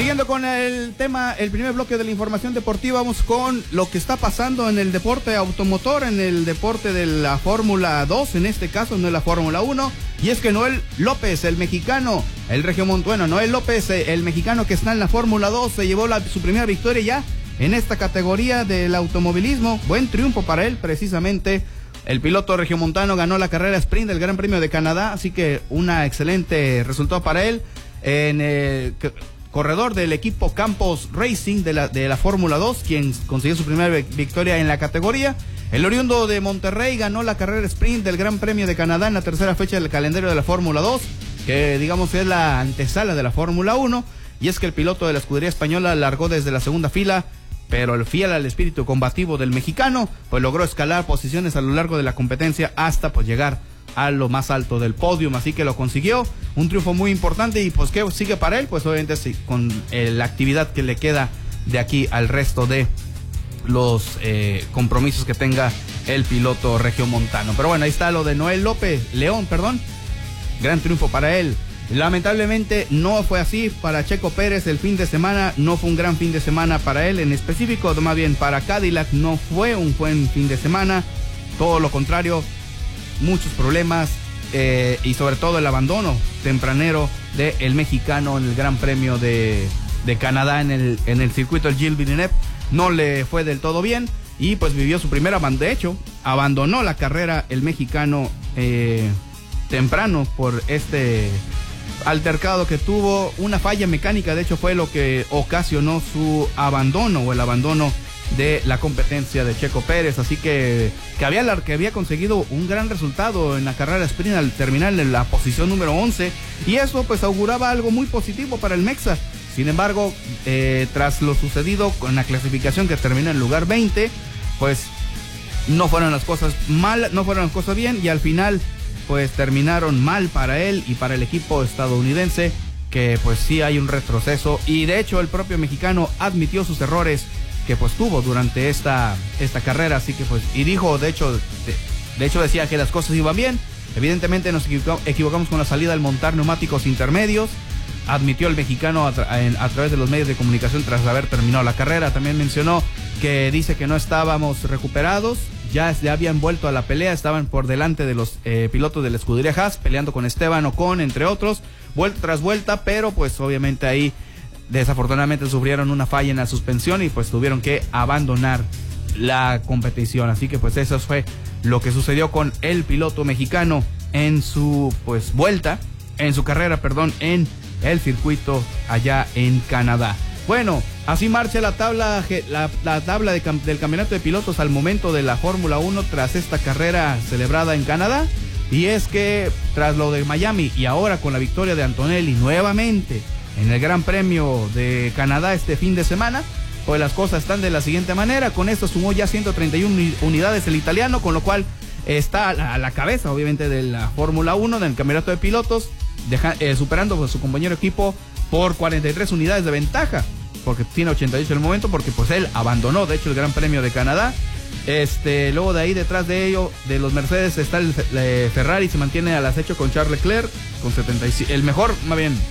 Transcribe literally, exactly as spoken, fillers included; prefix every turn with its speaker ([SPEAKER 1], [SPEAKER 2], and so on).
[SPEAKER 1] Siguiendo con el tema, el primer bloque de la información deportiva, vamos con lo que está pasando en el deporte automotor, en el deporte de la Fórmula dos, en este caso no es la Fórmula uno, y es que Noel López, el mexicano, el regiomontano, Noel López, el mexicano que está en la Fórmula dos, se llevó la, su primera victoria ya en esta categoría del automovilismo. Buen triunfo para él, precisamente. El piloto regiomontano ganó la carrera sprint del Gran Premio de Canadá, así que una excelente resultado para él. En el corredor del equipo Campos Racing de la, de la Fórmula dos, quien consiguió su primera victoria en la categoría. El oriundo de Monterrey ganó la carrera sprint del Gran Premio de Canadá en la tercera fecha del calendario de la Fórmula dos, que digamos es la antesala de la Fórmula uno, y es que el piloto de la escudería española largó desde la segunda fila, pero el fiel al espíritu combativo del mexicano, pues logró escalar posiciones a lo largo de la competencia hasta pues llegar a lo más alto del podio, así que lo consiguió, un triunfo muy importante. Y pues ¿qué sigue para él? Pues obviamente sí, con eh, la actividad que le queda de aquí al resto de los eh, compromisos que tenga el piloto regiomontano. Pero bueno, ahí está lo de Noel López, León, perdón, gran triunfo para él. Lamentablemente no fue así para Checo Pérez. El fin de semana no fue un gran fin de semana para él, en específico, más bien para Cadillac no fue un buen fin de semana, todo lo contrario, muchos problemas eh, y sobre todo el abandono tempranero del mexicano en el Gran Premio de, de Canadá en el, en el circuito del Gilles Villeneuve. No le fue del todo bien y pues vivió su primera, de hecho, abandonó la carrera el mexicano eh, temprano por este altercado que tuvo. Una falla mecánica, de hecho, fue lo que ocasionó su abandono o el abandono de la competencia de Checo Pérez, así que que había, que había conseguido un gran resultado en la carrera sprint al terminar en la posición número once, y eso pues auguraba algo muy positivo para el Mexa. Sin embargo, eh, tras lo sucedido con la clasificación que terminó en lugar veinte, pues no fueron las cosas mal, no fueron las cosas bien, y al final pues terminaron mal para él y para el equipo estadounidense, que pues sí hay un retroceso, y de hecho el propio mexicano admitió sus errores que pues tuvo durante esta, esta carrera, así que pues, y dijo, de hecho, de, de hecho decía que las cosas iban bien. Evidentemente nos equivocamos con la salida al montar neumáticos intermedios, admitió el mexicano a, tra a, a través de los medios de comunicación tras haber terminado la carrera. También mencionó que dice que no estábamos recuperados, ya se habían vuelto a la pelea, estaban por delante de los eh, pilotos de la escudería Haas, peleando con Esteban Ocon, entre otros, vuelta tras vuelta, pero pues obviamente ahí desafortunadamente sufrieron una falla en la suspensión y pues tuvieron que abandonar la competición. Así que pues eso fue lo que sucedió con el piloto mexicano en su pues vuelta, en su carrera, perdón, en el circuito allá en Canadá. Bueno, así marcha la tabla, la, la tabla de, del campeonato de pilotos al momento de la Fórmula uno tras esta carrera celebrada en Canadá. Y es que tras lo de Miami y ahora con la victoria de Antonelli nuevamente en el Gran Premio de Canadá este fin de semana, pues las cosas están de la siguiente manera. Con esto sumó ya ciento treinta y una unidades el italiano, con lo cual está a la, a la cabeza obviamente de la Fórmula uno, del campeonato de pilotos, deja, eh, superando a su compañero equipo por cuarenta y tres unidades de ventaja, porque tiene ochenta y ocho en el momento, porque pues él abandonó de hecho el Gran Premio de Canadá. Este, luego de ahí, detrás de ello, de los Mercedes está el eh, Ferrari, se mantiene al acecho con Charles Leclerc con setenta y siete, el mejor, más bien